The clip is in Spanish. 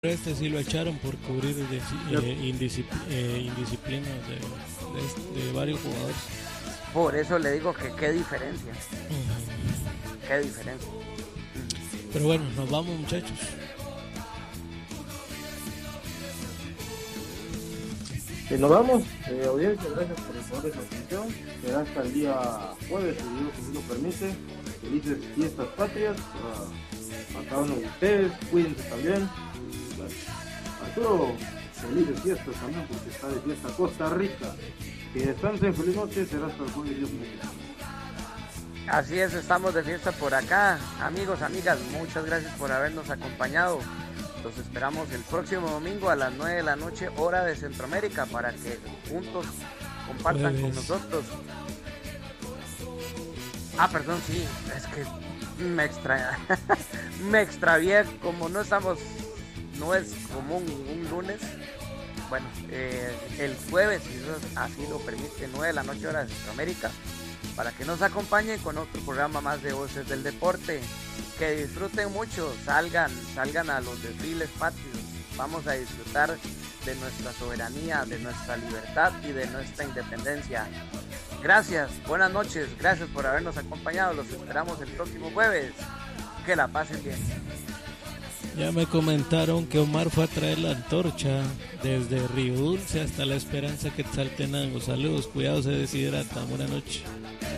Este sí lo echaron por cubrir indisciplina de varios jugadores. Por eso le digo que qué diferencia. Uh-huh. Qué diferencia. Pero bueno, nos vamos, muchachos. Y nos vamos, audiencia, gracias por el favor de su atención. Será hasta el día jueves, si Dios así lo permite. Felices fiestas patrias a cada uno de ustedes, cuídense también. Arturo, felices fiestas también porque está de fiesta Costa Rica. Que descansen, feliz noche, será hasta el jueves, Dios mediante. Así es, estamos de fiesta por acá. Amigos, amigas, muchas gracias por habernos acompañado. Los esperamos el próximo domingo a las 9 de la noche, hora de Centroamérica, para que juntos compartan con nosotros. Perdón, sí, es que me extravié, como no es común un lunes. Bueno, el jueves, si Dios así lo permite, 9 de la noche, hora de Centroamérica, para que nos acompañen con otro programa más de Voces del Deporte. Que disfruten mucho, salgan a los desfiles patrios. Vamos a disfrutar de nuestra soberanía, de nuestra libertad y de nuestra independencia. Gracias, buenas noches, gracias por habernos acompañado. Los esperamos el próximo jueves. Que la pasen bien. Ya me comentaron que Omar fue a traer la antorcha desde Río Dulce hasta La Esperanza, Quetzaltenango. Saludos, cuidado, se deshidrata. Buenas noches.